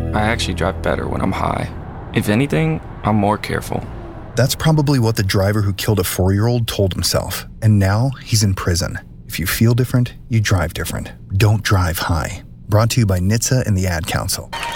I actually drive better when I'm high. If anything, I'm more careful. That's probably what the driver who killed a 4-year-old told himself, and now he's in prison. If you feel different, you drive different. Don't drive high. Brought to you by NHTSA and the Ad Council.